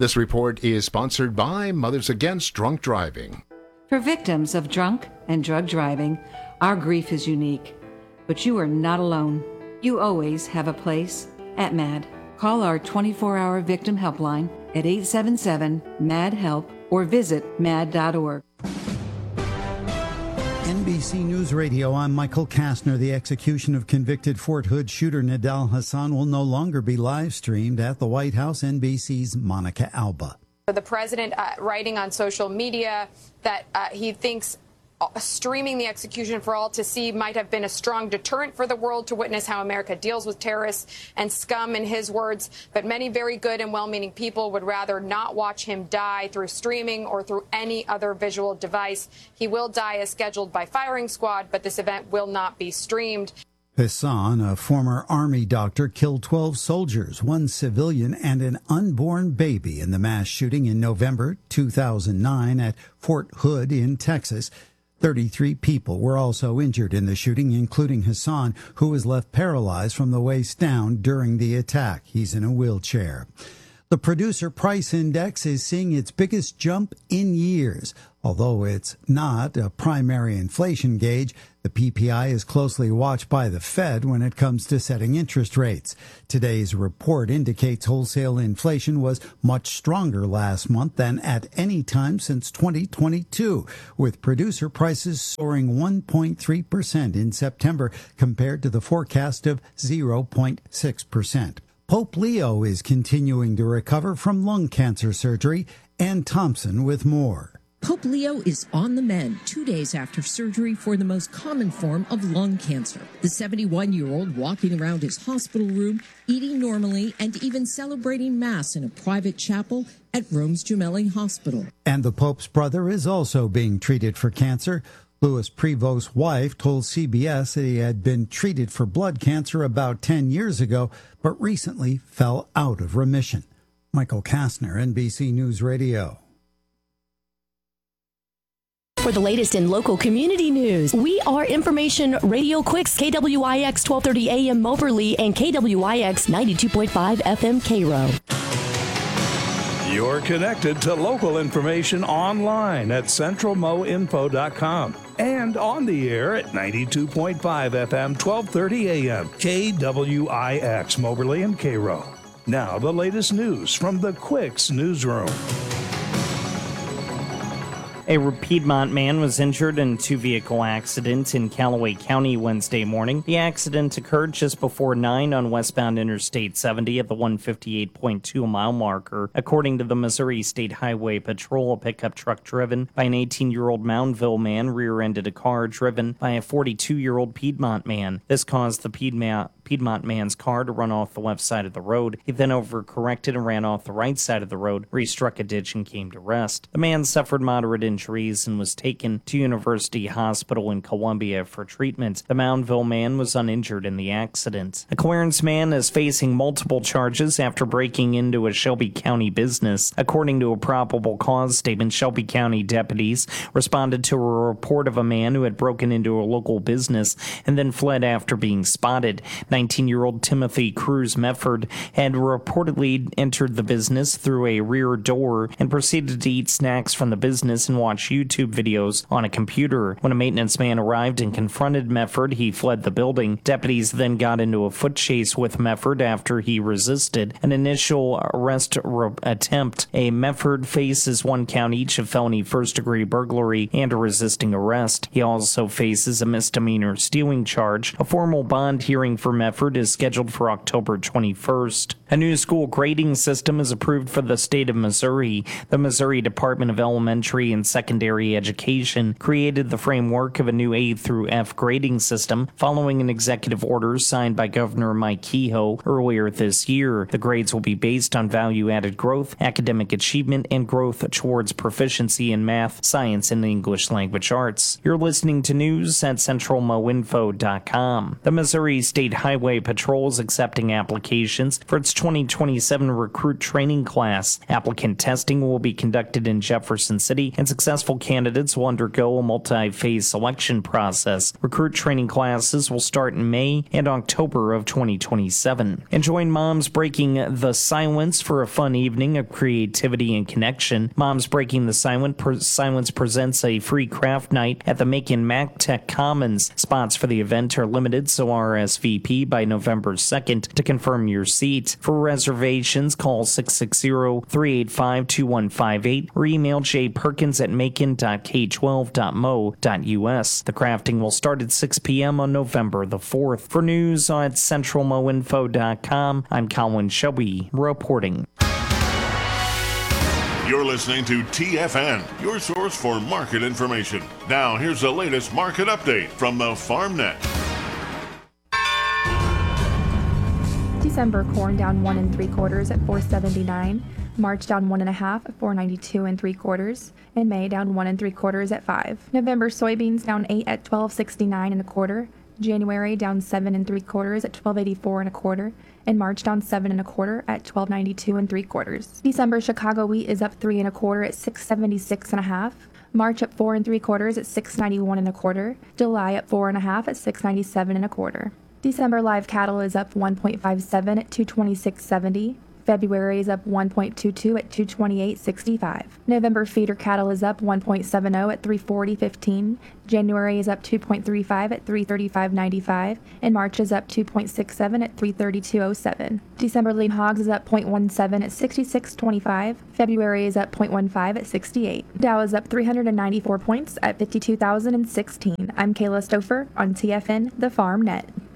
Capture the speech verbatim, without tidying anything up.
This report is sponsored by Mothers Against Drunk Driving. For victims of drunk and drug driving, our grief is unique, but you are not alone. You always have a place at MAD. Call our twenty-four hour victim helpline at eight seven seven, M A D, HELP or visit mad dot org. N B C News Radio, I'm Michael Kastner. The execution of convicted Fort Hood shooter Nidal Hasan will no longer be live streamed at the White House. N B C's Monica Alba. The president uh, writing on social media that uh, he thinks streaming the execution for all to see might have been a strong deterrent for the world to witness how America deals with terrorists and scum, in his words. But many very good and well-meaning people would rather not watch him die through streaming or through any other visual device. He will die as scheduled by firing squad, but this event will not be streamed. Hasan, a former Army doctor, killed twelve soldiers, one civilian, and an unborn baby in the mass shooting in November two thousand nine at Fort Hood in Texas. thirty-three people were also injured in the shooting, including Hasan, who was left paralyzed from the waist down during the attack. He's in a wheelchair. The Producer Price Index is seeing its biggest jump in years. Although it's not a primary inflation gauge, the P P I is closely watched by the Fed when it comes to setting interest rates. Today's report indicates wholesale inflation was much stronger last month than at any time since twenty twenty-two, with producer prices soaring one point three percent in September compared to the forecast of zero point six percent. Pope Leo is continuing to recover from lung cancer surgery. Ann Thompson with more. Pope Leo is on the mend two days after surgery for the most common form of lung cancer. The seventy-one-year-old walking around his hospital room, eating normally, and even celebrating Mass in a private chapel at Rome's Gemelli Hospital. And the Pope's brother is also being treated for cancer. Louis Prevost's wife told C B S that he had been treated for blood cancer about ten years ago, but recently fell out of remission. Michael Kastner, N B C News Radio. For the latest in local community news, we are Information Radio Quicks, K W I X twelve thirty A M Moberly and K W I X ninety-two point five F M Cairo. You're connected to local information online at central mo info dot com and on the air at ninety-two point five F M, twelve thirty A M, K W I X Moberly and Cairo. Now the latest news from the Quicks newsroom. A Piedmont man was injured in a two-vehicle accident in Callaway County Wednesday morning. The accident occurred just before nine on westbound Interstate seventy at the one fifty-eight point two mile marker. According to the Missouri State Highway Patrol, a pickup truck driven by an eighteen-year-old Moundville man rear-ended a car driven by a forty-two-year-old Piedmont man. This caused the Piedmont Piedmont man's car to run off the left side of the road. He then overcorrected and ran off the right side of the road, where he struck a ditch and came to rest. The man suffered moderate injuries and was taken to University Hospital in Columbia for treatment. The Moundville man was uninjured in the accident. A Clarence man is facing multiple charges after breaking into a Shelby County business. According to a probable cause statement, Shelby County deputies responded to a report of a man who had broken into a local business and then fled after being spotted. nineteen-year-old Timothy Cruz Mefford had reportedly entered the business through a rear door and proceeded to eat snacks from the business and watch YouTube videos on a computer. When a maintenance man arrived and confronted Mefford, he fled the building. Deputies then got into a foot chase with Mefford after he resisted an initial arrest re- attempt. A Mefford faces one count each of felony first-degree burglary and a resisting arrest. He also faces a misdemeanor stealing charge. A formal bond hearing for Mefford is scheduled for October twenty-first. A new school grading system is approved for the state of Missouri. The Missouri Department of Elementary and Secondary Education created the framework of a new A through F grading system following an executive order signed by Governor Mike Kehoe earlier this year. The grades will be based on value-added growth, academic achievement, and growth towards proficiency in math, science, and English language arts. You're listening to news at central mo info dot com. The Missouri State Highway Patrol is accepting applications for its twenty twenty-seven recruit training class. Applicant testing will be conducted in Jefferson City, and successful candidates will undergo a multi-phase selection process. Recruit training classes will start in May and October of twenty twenty-seven. And join Moms Breaking the Silence for a fun evening of creativity and connection. Moms Breaking the Silence, per- Silence presents a free craft night at the Macon Mac Tech Commons. Spots for the event are limited, so R S V P by November second to confirm your seat. For reservations, call six six zero, three eight five, two one five eight or email jperkins at macon dot k twelve dot m o dot u s. The crafting will start at six p.m. on November the fourth. For news at central mo info dot com, I'm Colin Shelby reporting. You're listening to T F N, your source for market information. Now, here's the latest market update from the FarmNet. December corn down one and three quarters at four seventy-nine. March down one and a half at four ninety-two and three quarters. And May down one and three quarters at five. November soybeans down eight at twelve sixty-nine and a quarter. January down seven and three quarters at twelve eighty-four and a quarter. And March down seven and a quarter at twelve ninety-two and three quarters. December Chicago wheat is up three and a quarter at six seventy-six and a half. March up four and three quarters at six ninety-one and a quarter. July up four and a half at six ninety-seven and a quarter. December live cattle is up one point five seven at two twenty-six seventy. February is up one point two two at two twenty-eight sixty-five. November feeder cattle is up one point seven zero at three forty fifteen. January is up two point three five at three thirty-five ninety-five. And March is up two point six seven at three thirty-two oh seven. December lean hogs is up zero point one seven at sixty-six twenty-five. February is up zero point one five at sixty-eight. Dow is up three hundred ninety-four points at fifty-two thousand sixteen. I'm Kayla Stouffer on T F N, the Farm Net.